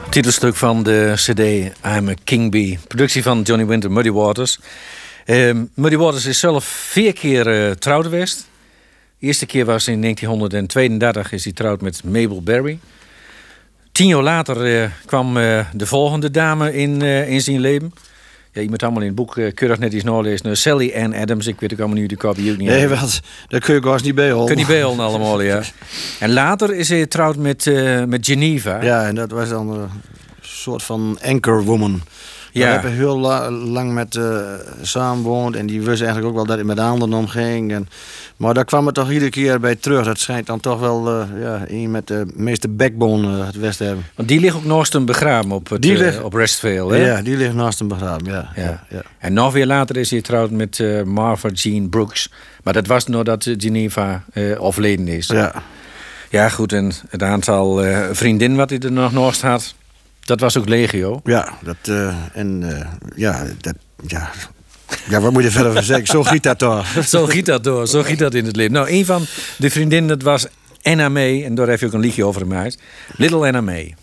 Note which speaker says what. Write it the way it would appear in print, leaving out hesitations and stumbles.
Speaker 1: Titelstuk van de cd I'm a King Bee. Productie van Johnny Winter, Muddy Waters. Muddy Waters is zelf 4 keer trouwd geweest. De eerste keer was in 1932 is hij trouwd met Mabel Berry. 10 jaar later kwam de volgende dame in zijn leven. Ja, je moet allemaal in het boek keurig net iets nalezen. Sally Ann Adams, ik weet ook allemaal nu de kopie ook niet.
Speaker 2: Nee, wat, daar kun je gewoon niet bij houden.
Speaker 1: Kun je niet bijhouden allemaal, ja. En later is hij getrouwd met Geneva.
Speaker 2: Ja, en dat was dan een soort van anchorwoman.
Speaker 1: Ja.
Speaker 2: Daar heb ik heel lang met samenwoond. En die wist eigenlijk ook wel dat het met anderen omging. Maar daar kwam het toch iedere keer bij terug. Dat schijnt dan toch wel een met de meeste backbone het West hebben.
Speaker 1: Want die ligt ook naast hem begraven op Restvale, hè?
Speaker 2: Ja, die ligt naast hem begraven, ja.
Speaker 1: En nog weer later is hij getrouwd met Martha Jean Brooks. Maar dat was nadat Geneva overleden is.
Speaker 2: Ja.
Speaker 1: Ja, goed. En het aantal vriendinnen wat hij er nog naast had, dat was ook legio.
Speaker 2: Ja, Ja, wat moet je verder van zeggen? Zo giet dat door.
Speaker 1: Zo giet dat in het leven. Nou, een van de vriendinnen, dat was Anna May. En daar heb je ook een liedje over gemaakt. Little Anna May.